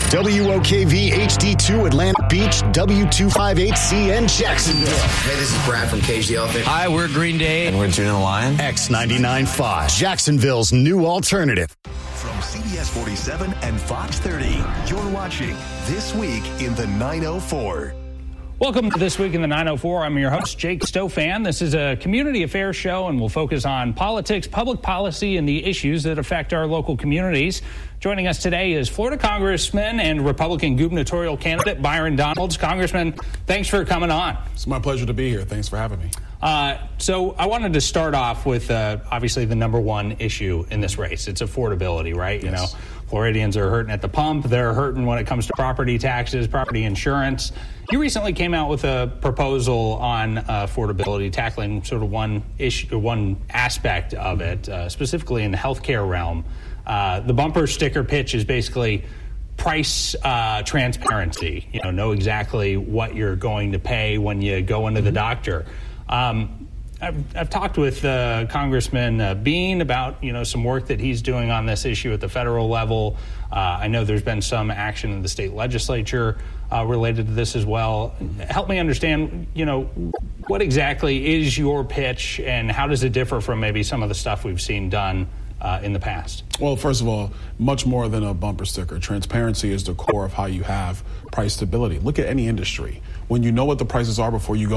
WOKV HD2 Atlantic Beach, W258CN Jacksonville. Hey, this is Brad from Cage the Elephant. Hi, we're Green Day. And we're June and the Lion. X99.5, Jacksonville's new alternative. From CBS 47 and Fox 30, you're watching This Week in the 904. Welcome to This Week in the 904. I'm your host, Jake Stofan. This is a community affairs show, and we'll focus on politics, public policy, and the issues that affect our local communities. Joining us today is Florida Congressman and Republican gubernatorial candidate Byron Donalds. Congressman, thanks for coming on. It's my pleasure to be here. Thanks for having me. So I wanted to start off with obviously the number one issue in this race. It's affordability, right? Yes. You know, Floridians are hurting at the pump. They're hurting when it comes to property taxes, property insurance. You recently came out with a proposal on affordability, tackling sort of one issue, one aspect of it, specifically in the healthcare realm. The bumper sticker pitch is basically price transparency. You know exactly what you're going to pay when you go into the doctor. I've talked with Congressman Bean about some work that he's doing on this issue at the federal level. I know there's been some action in the state legislature related to this as well. Help me understand, what exactly is your pitch and how does it differ from maybe some of the stuff we've seen done in the past? Well, first of all, much more than a bumper sticker. Transparency is the core of how you have price stability. Look at any industry. When you know what the prices are before you go